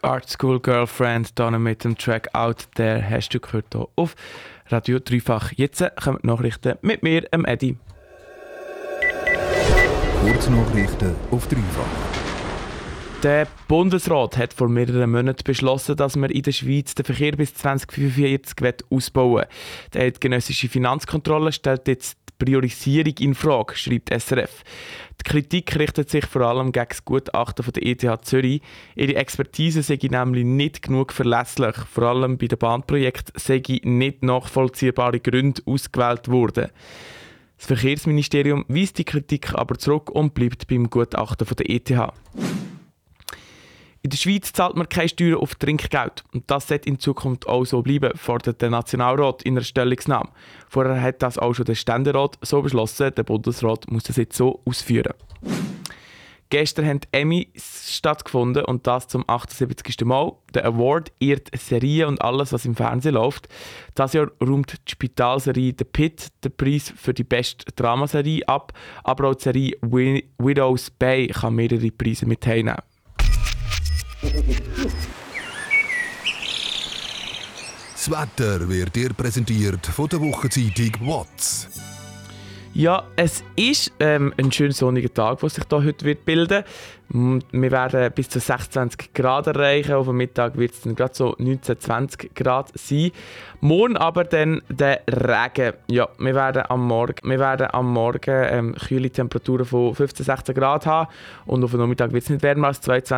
Art School Girlfriend hier mit dem Track Out There hast du gehört hier auf Radio Dreifach. Jetzt kommen die Nachrichten mit mir, Eddie. Kurznachrichten auf Dreifach. Der Bundesrat hat vor mehreren Monaten beschlossen, dass man in der Schweiz den Verkehr bis 2045 ausbauen will. Die eidgenössische Finanzkontrolle stellt jetzt die Priorisierung in Frage, schreibt SRF. Die Kritik richtet sich vor allem gegen das Gutachten von der ETH Zürich. Ihre Expertise sei nämlich nicht genug verlässlich. Vor allem bei den Bahnprojekten sei nicht nachvollziehbare Gründe ausgewählt worden. Das Verkehrsministerium weist die Kritik aber zurück und bleibt beim Gutachten von der ETH. In der Schweiz zahlt man keine Steuern auf Trinkgeld. Und das sollte in Zukunft auch so bleiben, fordert der Nationalrat in einer Stellungnahme. Vorher hat das auch schon der Ständerat so beschlossen, der Bundesrat muss das jetzt so ausführen. Gestern haben Emmys stattgefunden und das zum 78. Mal. Der Award ehrt Serien und alles, was im Fernsehen läuft. Dieses Jahr räumt die Spitalserie «The Pit» den Preis für die beste Dramaserie ab, aber auch die Serie «Widow's Bay» kann mehrere Preise mit heimnehmen. Das Wetter wird dir präsentiert von der Wochenzeitung WATZ. Ja, es ist ein schöner sonniger Tag, der sich hier heute bilden wird. Wir werden bis zu 26 Grad erreichen. Auf dem Mittag wird es dann gerade so 19-20 Grad sein. Morgen aber dann der Regen. Ja, wir werden am Morgen kühle Temperaturen von 15-16 Grad haben. Und auf dem Nachmittag wird es nicht wärmer als 22